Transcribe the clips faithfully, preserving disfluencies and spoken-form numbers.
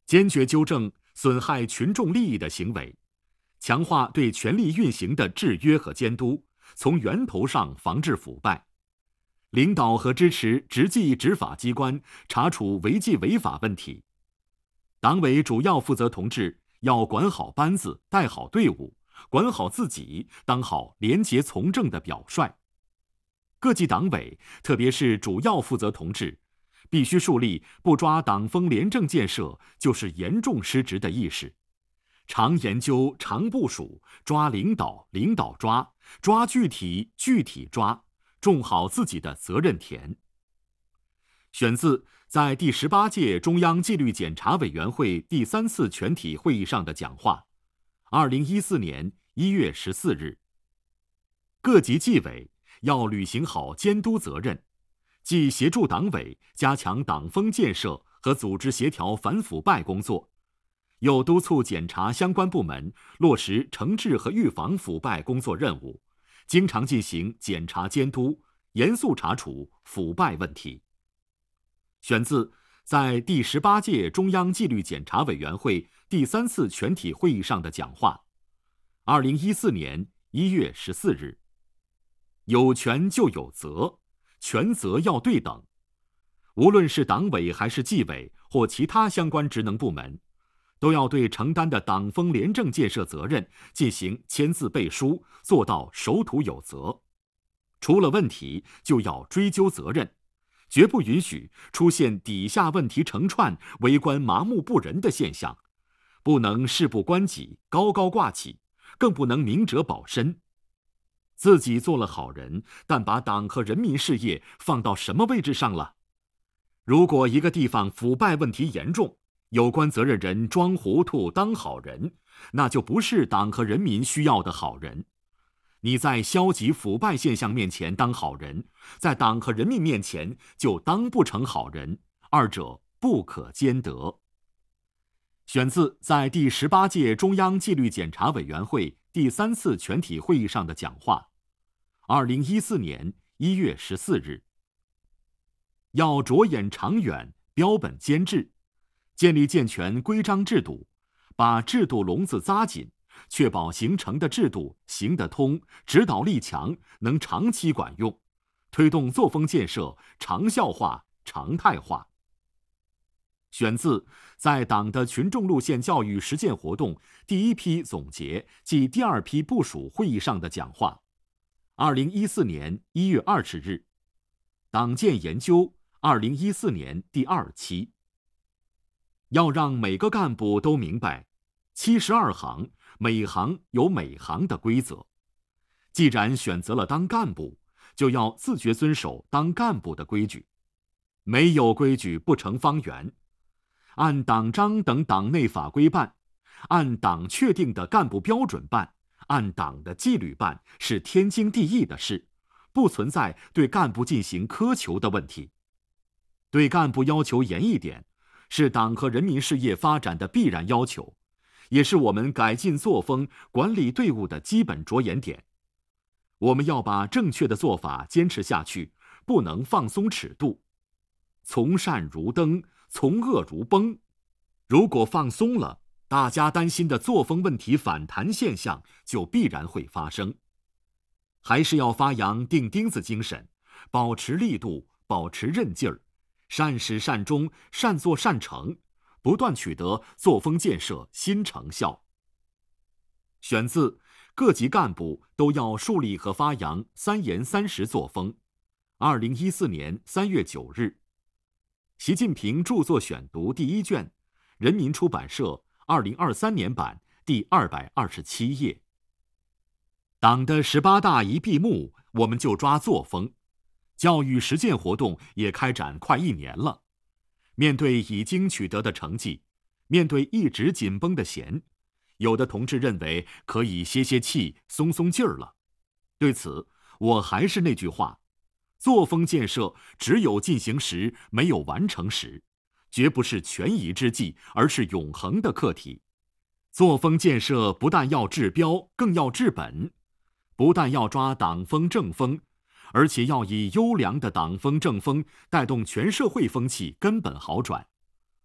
坚决纠正损害群众利益的行为，强化对权力运行的制约和监督，从源头上防治腐败。领导和支持执纪执法机关查处违纪违法问题。党委主要负责同志要管好班子，带好队伍，管好自己，当好廉洁从政的表率。各级党委，特别是主要负责同志，必须树立不抓党风廉政建设就是严重失职的意识，常研究常部署，抓领导领导抓，抓具体具体抓，种好自己的责任田。选自在第十八届中央纪律检查委员会第三次全体会议上的讲话，二零一四年一月十四日。各级纪委要履行好监督责任，既协助党委加强党风建设和组织协调反腐败工作，又督促检察相关部门落实惩治和预防腐败工作任务，经常进行检查监督，严肃查处腐败问题。选自在第十八届中央纪律检查委员会第三次全体会议上的讲话，二零一四年一月十四日。有权就有责，权责要对等。无论是党委还是纪委或其他相关职能部门，都要对承担的党风廉政建设责任进行签字背书，做到守土有责。出了问题就要追究责任，绝不允许出现底下问题成串、为官麻木不仁的现象，不能事不关己、高高挂起，更不能明哲保身。自己做了好人，但把党和人民事业放到什么位置上了？如果一个地方腐败问题严重，有关责任人装糊涂当好人，那就不是党和人民需要的好人。你在消极腐败现象面前当好人，在党和人民面前就当不成好人，二者不可兼得。选自在第十八届中央纪律检查委员会第三次全体会议上的讲话，二零一四年一月十四日。要着眼长远，标本兼治，建立健全规章制度，把制度笼子扎紧，确保形成的制度行得通，指导力强，能长期管用，推动作风建设长效化、常态化。选自在党的群众路线教育实践活动第一批总结暨第二批部署会议上的讲话，二零一四年一月二十日。党建研究二零一四年第二期。要让每个干部都明白，七十二行每行有每行的规则。既然选择了当干部，就要自觉遵守当干部的规矩。没有规矩不成方圆。按党章等党内法规办，按党确定的干部标准办，按党的纪律办，是天经地义的事，不存在对干部进行苛求的问题。对干部要求严一点，是党和人民事业发展的必然要求，也是我们改进作风、管理队伍的基本着眼点。我们要把正确的做法坚持下去，不能放松尺度。从善如登，从恶如崩。如果放松了，大家担心的作风问题反弹现象就必然会发生。还是要发扬钉钉子精神，保持力度，保持韧劲儿，善始善终，善作善成，不断取得作风建设新成效。选自各级干部都要树立和发扬三严三实作风，二零一四年三月九日。习近平著作选读第一卷，人民出版社二零二三年版第二百二十七页。党的十八大一闭幕，我们就抓作风。教育实践活动也开展快一年了。面对已经取得的成绩，面对一直紧绷的弦，有的同志认为可以歇歇气、松松劲儿了。对此，我还是那句话，作风建设只有进行时，没有完成时，绝不是权宜之计，而是永恒的课题。作风建设不但要治标，更要治本，不但要抓党风政风，而且要以优良的党风政风带动全社会风气根本好转。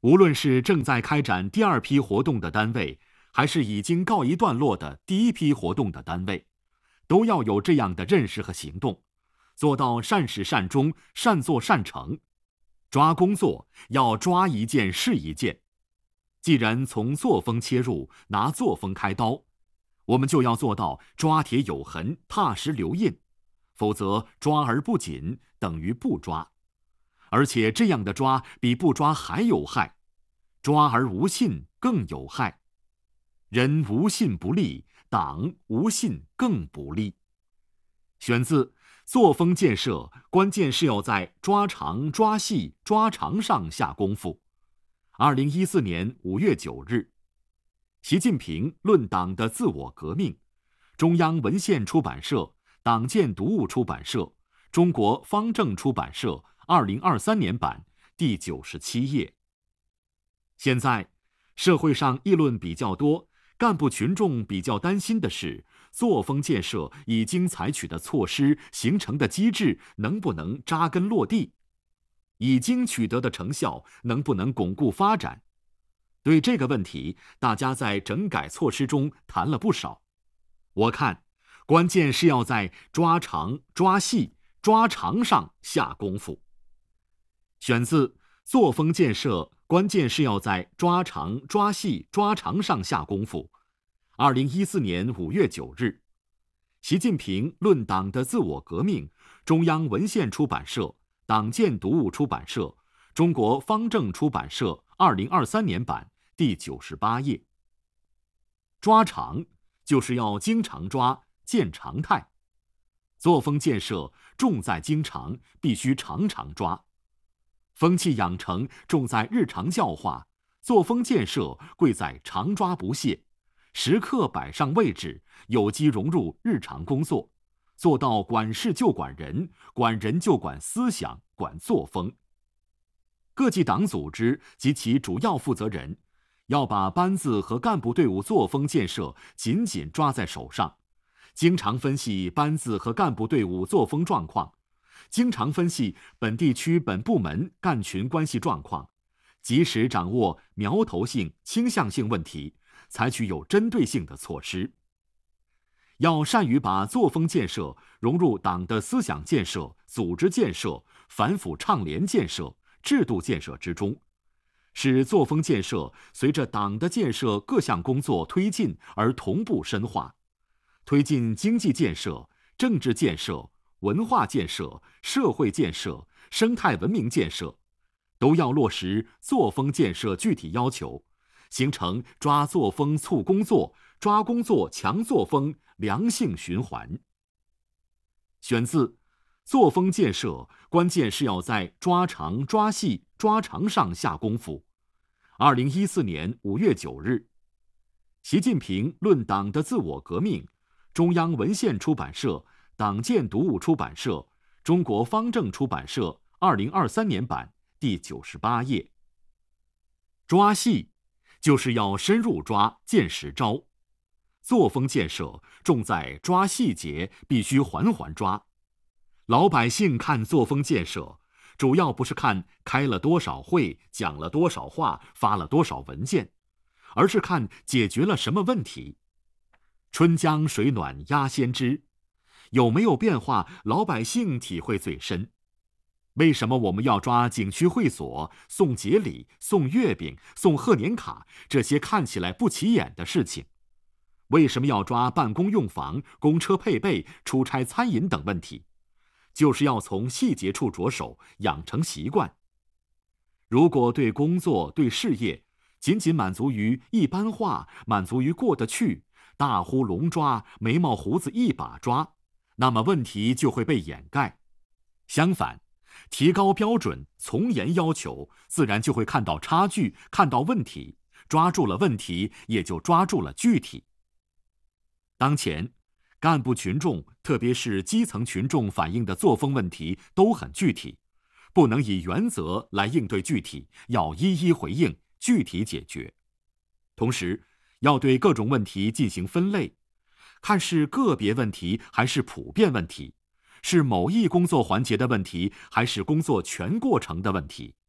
无论是正在开展第二批活动的单位，还是已经告一段落的第一批活动的单位，都要有这样的认识和行动，做到善始善终、善作善成。抓工作要抓一件是一件。既然从作风切入，拿作风开刀，我们就要做到抓铁有痕、踏实留印，否则抓而不紧等于不抓。而且这样的抓比不抓还有害，抓而无信更有害。人无信不立，党无信更不立。选自《作风建设》，关键是要在抓长、抓细、抓长上下功夫。二零一四年五月九日，习近平论党的自我革命，中央文献出版社、党建读物出版社、中国方正出版社二零二三年版第九十七页。现在，社会上议论比较多，干部群众比较担心的是，作风建设已经采取的措施形成的机制能不能扎根落地，已经取得的成效能不能巩固发展。对这个问题，大家在整改措施中谈了不少。我看，关键是要在抓长、抓细、抓长上下功夫。选自《作风建设》，关键是要在抓长、抓细、抓长上下功夫。二零一四年五月九日，习近平论党的自我革命，中央文献出版社、党建读物出版社、中国方正出版社二零二三年版第九十八页。抓长就是要经常抓，见常态。作风建设重在经常，必须常常抓。风气养成重在日常教化，作风建设贵在常抓不懈，时刻摆上位置，有机融入日常工作，做到管事就管人，管人就管思想，管作风。各级党组织及其主要负责人要把班子和干部队伍作风建设紧紧抓在手上，经常分析班子和干部队伍作风状况，经常分析本地区本部门干群关系状况，及时掌握苗头性、倾向性问题，采取有针对性的措施。要善于把作风建设融入党的思想建设、组织建设、反腐倡廉建设、制度建设之中，使作风建设随着党的建设各项工作推进而同步深化，推进经济建设、政治建设、文化建设、社会建设、生态文明建设，都要落实作风建设具体要求，形成抓作风促工作、抓工作强作风良性循环。选自《作风建设》，关键是要在抓长、抓细、抓长上下功夫。二零一四年五月九日，习近平论党的自我革命，中央文献出版社、党建读物出版社、中国方正出版社二零二三年版第九十八页。抓细就是要深入抓，见实招。作风建设重在抓细节，必须环环抓。老百姓看作风建设，主要不是看开了多少会、讲了多少话、发了多少文件，而是看解决了什么问题。春江水暖鸭先知，有没有变化，老百姓体会最深。为什么我们要抓景区会所、送节礼、送月饼、送贺年卡这些看起来不起眼的事情？为什么要抓办公用房、公车配备、出差餐饮等问题？就是要从细节处着手，养成习惯。如果对工作、对事业仅仅满足于一般化，满足于过得去，大呼龙抓，眉毛胡子一把抓，那么问题就会被掩盖。相反，提高标准，从严要求，自然就会看到差距，看到问题，抓住了问题，也就抓住了具体。当前，干部群众，特别是基层群众反映的作风问题都很具体，不能以原则来应对具体，要一一回应，具体解决。同时，要对各种问题进行分类，看是个别问题还是普遍问题，是某一工作环节的问题还是工作全过程的问题，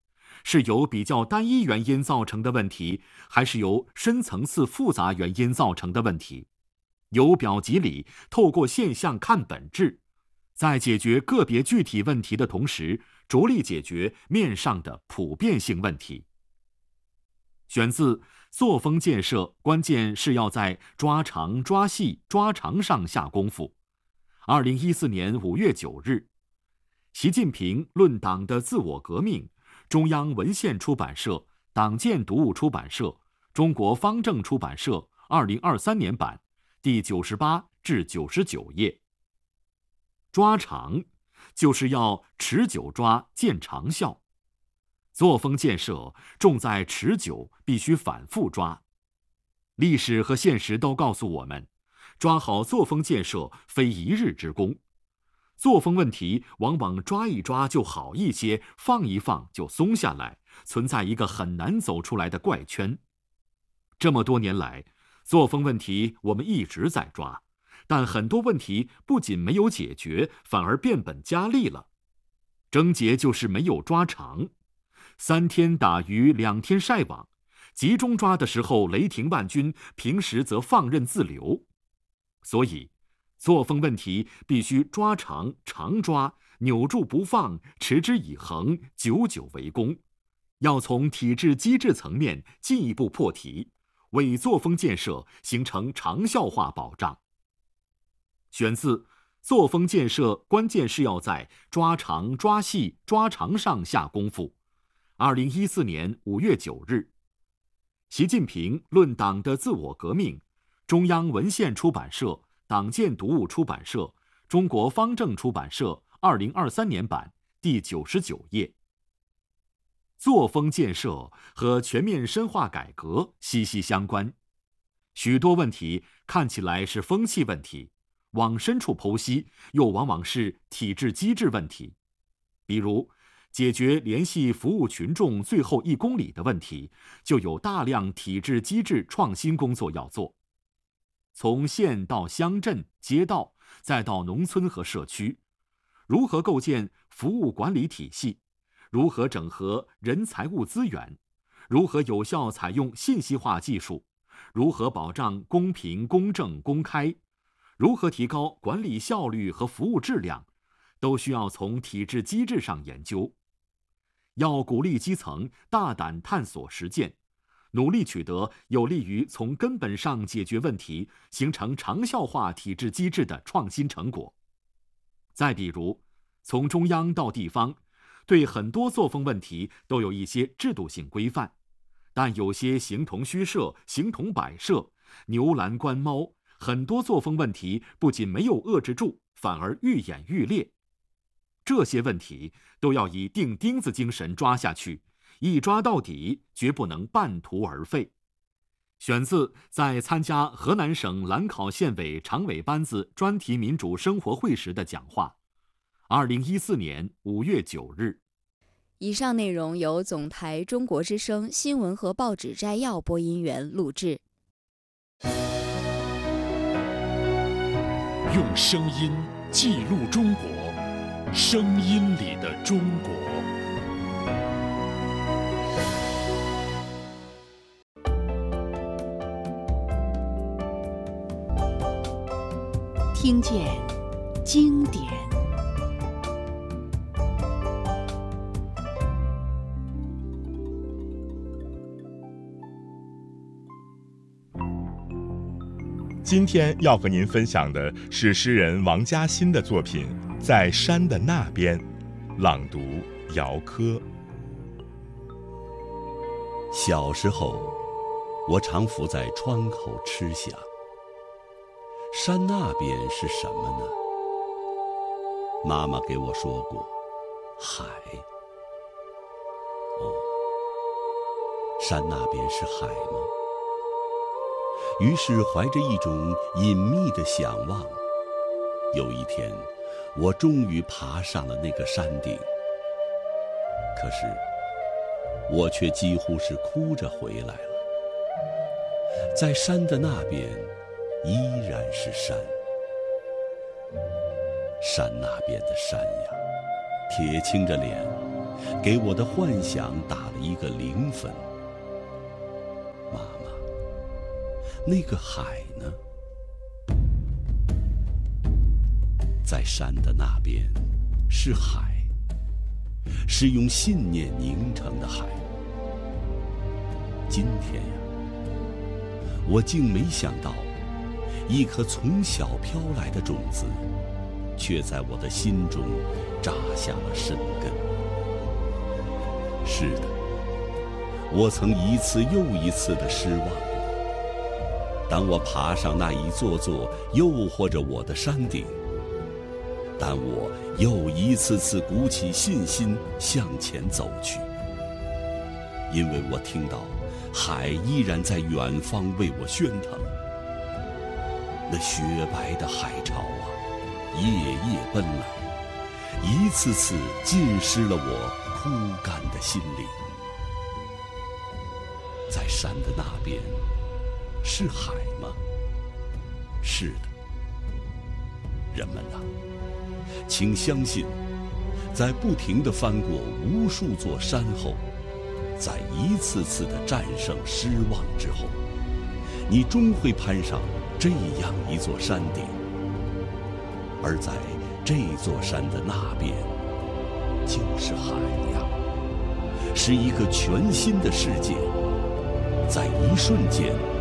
是由比较单一原因造成的问题，还是由深层次复杂原因造成的问题？由表及里，透过现象看本质，在解决个别具体问题的同时，着力解决面上的普遍性问题。选自作风建设，关键是要在抓长、抓细、抓长上下功夫。二零一四年五月九日，习近平论党的自我革命，中央文献出版社、党建读物出版社、中国方正出版社二零二三年版第九十八至九十九页。抓长，就是要持久抓，见长效。作风建设重在持久，必须反复抓。历史和现实都告诉我们，抓好作风建设非一日之功。作风问题往往抓一抓就好一些，放一放就松下来，存在一个很难走出来的怪圈。这么多年来，作风问题我们一直在抓，但很多问题不仅没有解决，反而变本加厉了。症结就是没有抓长。三天打鱼两天晒网，集中抓的时候雷霆万钧，平时则放任自流。所以作风问题必须抓长常抓，扭住不放，持之以恒，久久为功。要从体制机制层面进一步破题，为作风建设形成长效化保障。选自作风建设，关键是要在抓长、抓细、抓长上下功夫。二零一四年五月九日，习近平论党的自我革命，中央文献出版社、党建读物出版社、中国方正出版社二零二三年版第九十九页。作风建设和全面深化改革息息相关，许多问题看起来是风气问题，往深处剖析，又往往是体制机制问题。比如解决联系服务群众最后一公里的问题，就有大量体制机制创新工作要做。从县到乡镇、街道，再到农村和社区，如何构建服务管理体系？如何整合人财物资源？如何有效采用信息化技术？如何保障公平、公正、公开？如何提高管理效率和服务质量？都需要从体制机制上研究。要鼓励基层大胆探索实践，努力取得有利于从根本上解决问题、形成长效化体制机制的创新成果。再比如，从中央到地方，对很多作风问题都有一些制度性规范，但有些形同虚设、形同摆设、牛栏关猫，很多作风问题不仅没有遏制住，反而愈演愈烈。这些问题都要以钉钉子精神抓下去，一抓到底，绝不能半途而废。选自在参加河南省兰考县委常委班子专题民主生活会时的讲话，二零一四年五月九日。 以上内容由总台中国之声新闻和报纸摘要播音员录制。 用声音记录中国，声音里的中国。 听见经典。 今天要和您分享的是诗人王嘉欣的作品《在山的那边》，朗读姚科。 小时候，我常伏在窗口痴想，山那边是什么呢？妈妈给我说过，海。哦，山那边是海吗？于是怀着一种隐秘的想望，有一天我终于爬上了那个山顶。可是我却几乎是哭着回来了。在山的那边依然是山，山那边的山呀，铁青着脸给我的幻想打了一个零分。妈妈，那个海呢？在山的那边是海，是用信念凝成的海。今天呀，我竟没想到，一颗从小飘来的种子，却在我的心中扎下了深根。是的，我曾一次又一次的失望。当我爬上那一座座诱惑着我的山顶，但我又一次次鼓起信心向前走去，因为我听到海依然在远方为我喧腾。那雪白的海潮啊，夜夜奔来，一次次浸湿了我枯干的心灵。在山的那边是海吗？是的。人们啊，请相信，在不停地翻过无数座山后，在一次次的战胜失望之后，你终会攀上这样一座山顶。而在这座山的那边就是海呀，是一个全新的世界，在一瞬间